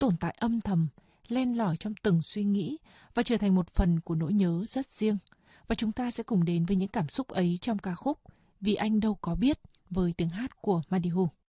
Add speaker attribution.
Speaker 1: tồn tại âm thầm, len lỏi trong từng suy nghĩ và trở thành một phần của nỗi nhớ rất riêng. Và chúng ta sẽ cùng đến với những cảm xúc ấy trong ca khúc Vì Anh Đâu Có Biết với tiếng hát của Madihu.